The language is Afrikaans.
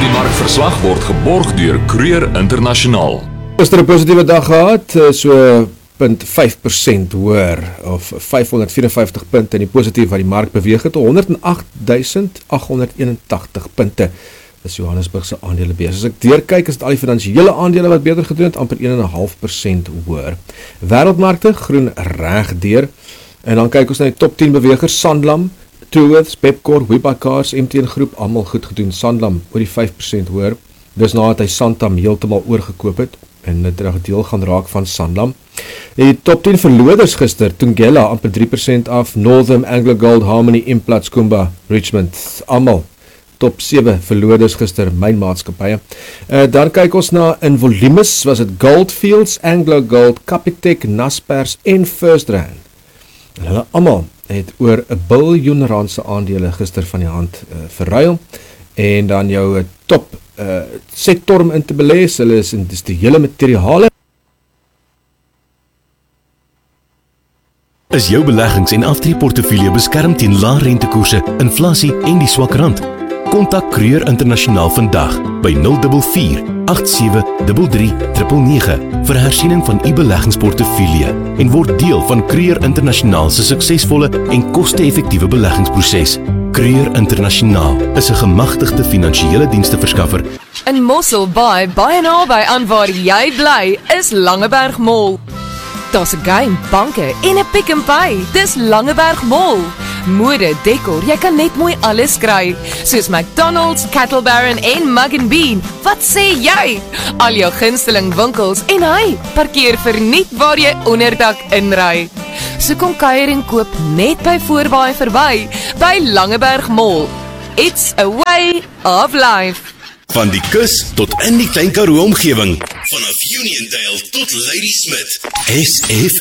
Die markverslag word geborg deur Creer Internasionaal. Gister 'n positiewe dag gehad, so 0,5% hoër, of 554 punte in die positief wat die mark beweeg het, 108.881 punte. Dis Johannesburg se aandelebeurs. As ek deurkyk, is dit al die finansiële aandele wat beter gedoen het, amper 1,5% hoër. Wêreldmarkte groen reg deur. En dan kyk ons na die top 10 bewegers, Sanlam, Truworths, Pepkor, WeBuyCars, MTN Groep, almal goed gedoen. Sanlam oor die 5% hoër. Dis nadat hy Santam heeltemal oorgekoop het en dit reg deel gaan raak van Sanlam. Die top 10 verloders gister, Thungela amper 3% af, Northam, AngloGold, Harmony, Implats, Kumba, Richmond, almal top 7 verloders gister, mynmaatskappye. Dan kyk ons na in volumes, was dit Goldfields, AngloGold, Capitec, Naspers en FirstRand. En hulle almal het oor 'n biljoen rand se aandele gister van die hand verruil. En dan jou top sektor om in te belê, hulle is industriële materiale. Is jou beleggings- en aftreeportefeulje beskerm teen lae rentekoerse, inflasie en die swak rand? Kontak Creer Internasionaal vandag by 044 8733 999 vir hersiening van u beleggingsportefeulje en word deel van Creer Internasionaal se suksesvolle en koste-effektiewe beleggingsproses. Creer Internasionaal is 'n gemagtigde finansiële diensteverskaffer. In Mossel Baai, baie naby aan waar jy bly, is Langeberg Mall. Daar's 'n game, banke en 'n Pick n Pay. Dis Langeberg Mall. Mode, dekor, jy kan net mooi alles kry, soos McDonald's, Cattle Baron en Mug & Bean. Wat sê jy? Al jou gunsteling winkels en hy, parkeer verniet waar jy onderdak inry. So kom kuier en koop net by Voorbaai verby, by Langeberg Mall. It's a way of life. Van die kus tot in die Klein Karoo omgewing, vanaf Uniondale tot Ladysmith.